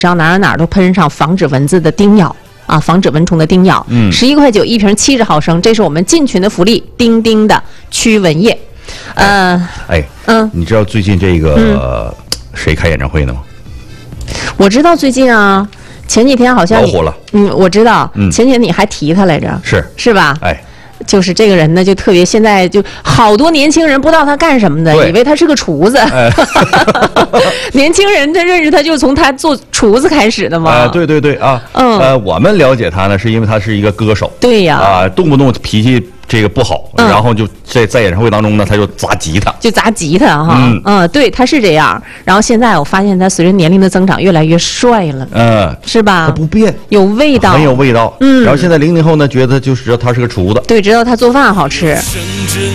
上哪儿都喷上防止蚊子的叮咬啊，防止蚊虫的叮咬。11.9块一瓶70毫升，这是我们进群的福利，丁丁的驱蚊液。 你知道最近这个谁开演唱会呢吗？ 我知道最近啊，前几天好像老火了。 我知道，前几天你还提他来着，是吧？就是这个人呢，就特别，现在就好多年轻人不知道他干什么的，以为他是个厨子。年轻人他认识他就从他做厨子开始的嘛。 对啊。我们了解他呢，是因为他是一个歌手。 对呀。 动不动脾气这个不好，然后就在演唱会当中呢，他就砸吉他哈。对，他是这样。然后现在我发现他随着年龄的增长越来越帅了。是吧？他不变， 有味道， 很有味道。然后现在00后呢，觉得就知道他是个厨子。 对，知道他做饭好吃。